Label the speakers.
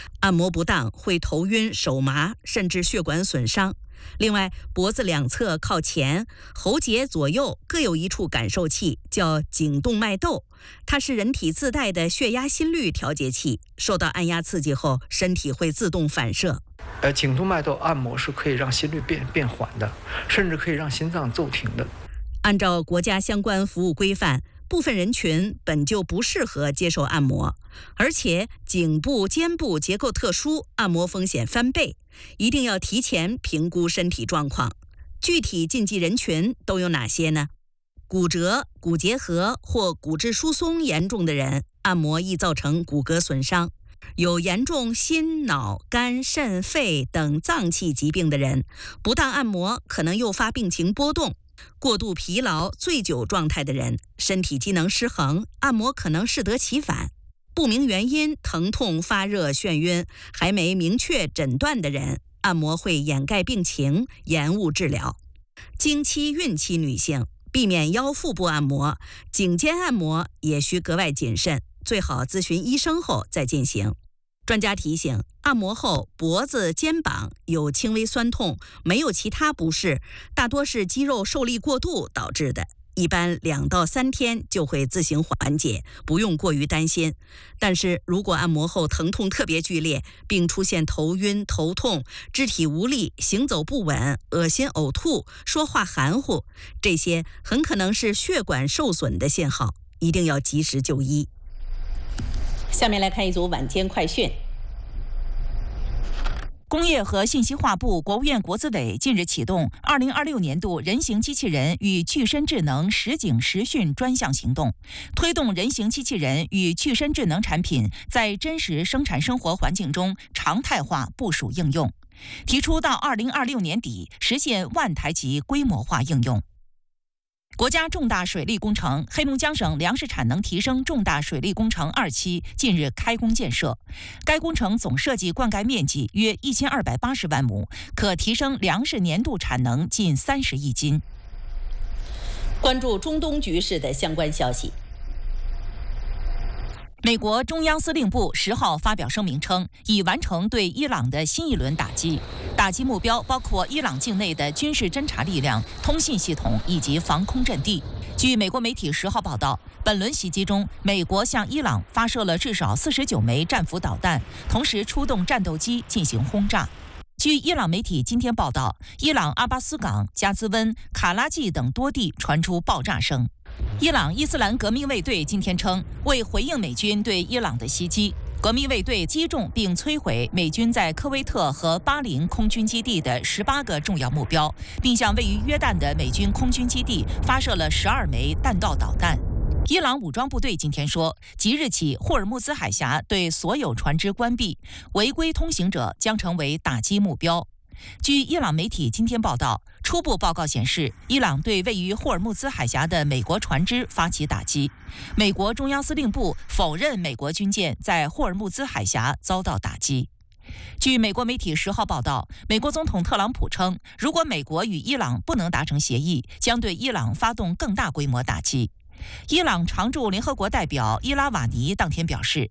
Speaker 1: 按摩不当会头晕、手麻，甚至血管损伤。另外，脖子两侧靠前、喉结左右各有一处感受器，叫颈动脉窦，它是人体自带的血压、心率调节器，受到按压刺激后，身体会自动反射。
Speaker 2: 颈动脉窦按摩是可以让心率变缓的，甚至可以让心脏骤停的。
Speaker 1: 按照国家相关服务规范，部分人群本就不适合接受按摩，而且颈部、肩部结构特殊，按摩风险翻倍，一定要提前评估身体状况。具体禁忌人群都有哪些呢？骨折、骨结核或骨质疏松严重的人，按摩易造成骨骼损伤；有严重心、脑、肝、肾、肺等脏器疾病的人，不当按摩可能诱发病情波动；过度疲劳、醉酒状态的人，身体机能失衡，按摩可能适得其反；不明原因疼痛、发热、眩晕，还没明确诊断的人，按摩会掩盖病情，延误治疗。经期、孕期女性避免腰腹部按摩，颈肩按摩也需格外谨慎，最好咨询医生后再进行。专家提醒，按摩后脖子、肩膀有轻微酸痛，没有其他不适，大多是肌肉受力过度导致的，一般2到3天就会自行缓解，不用过于担心。但是如果按摩后疼痛特别剧烈，并出现头晕、头痛、肢体无力、行走不稳、恶心、呕吐、说话含糊，这些很可能是血管受损的信号，一定要及时就医。下面来看一组晚间快讯。
Speaker 3: 工业和信息化部、国务院国资委近日启动2026年度人形机器人与具身智能实景实训专项行动，推动人形机器人与具身智能产品在真实生产生活环境中常态化部署应用，提出到2026年底实现万台级规模化应用。国家重大水利工程黑龙江省粮食产能提升重大水利工程2期近日开工建设，该工程总设计灌溉面积约1280万亩，可提升粮食年度产能近30亿斤。
Speaker 1: 关注中东局势的相关消息。
Speaker 3: 美国中央司令部10号发表声明称，已完成对伊朗的新一轮打击，打击目标包括伊朗境内的军事侦察力量、通信系统以及防空阵地。据美国媒体10号报道，本轮袭击中，美国向伊朗发射了至少49枚战斧导弹，同时出动战斗机进行轰炸。据伊朗媒体今天报道，伊朗阿巴斯港、加兹温、卡拉季等多地传出爆炸声。伊朗伊斯兰革命卫队今天称，为回应美军对伊朗的袭击，革命卫队击中并摧毁美军在科威特和巴林空军基地的18个重要目标，并向位于约旦的美军空军基地发射了12枚弹道导弹。伊朗武装部队今天说，即日起霍尔木兹海峡对所有船只关闭，违规通行者将成为打击目标。据伊朗媒体今天报道，初步报告显示，伊朗对位于霍尔木兹海峡的美国船只发起打击。美国中央司令部否认美国军舰在霍尔木兹海峡遭到打击。据美国媒体10号报道，美国总统特朗普称，如果美国与伊朗不能达成协议，将对伊朗发动更大规模打击。伊朗常驻联合国代表伊拉瓦尼当天表示，